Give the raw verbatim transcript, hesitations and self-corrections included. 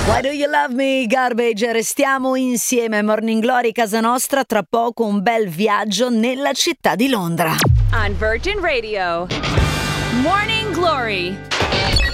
Why do you love me, Garbage? Restiamo insieme, Morning Glory casa nostra, tra poco un bel viaggio nella città di Londra. On Virgin Radio, Morning Glory.